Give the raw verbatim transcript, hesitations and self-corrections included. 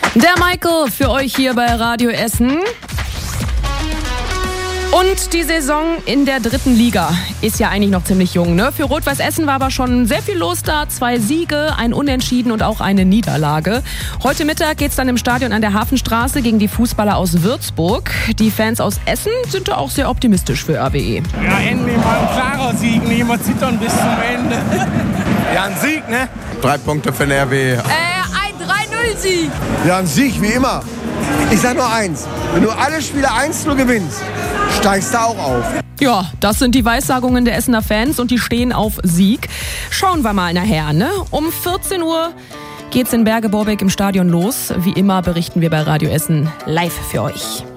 Der Michael für euch hier bei Radio Essen. Und die Saison in der dritten Liga ist ja eigentlich noch ziemlich jung, ne? Für Rot-Weiß Essen war aber schon sehr viel los da. Zwei Siege, ein Unentschieden und auch eine Niederlage. Heute Mittag geht's dann im Stadion an der Hafenstraße gegen die Fußballer aus Würzburg. Die Fans aus Essen sind da auch sehr optimistisch für R W E. Ja, endlich mal ein klarer Sieg, nicht mehr zittern bis zum Ende. Ja, ein Sieg, ne? Drei Punkte für den R W E. Äh, ein drei null Sieg. Ja, ein Sieg, wie immer. Ich sag nur eins, wenn du alle Spiele eins null gewinnst, steigst du auch auf. Ja, das sind die Weissagungen der Essener Fans und die stehen auf Sieg. Schauen wir mal nachher, ne? Um vierzehn Uhr geht's in Berge-Borbeck im Stadion los. Wie immer berichten wir bei Radio Essen live für euch.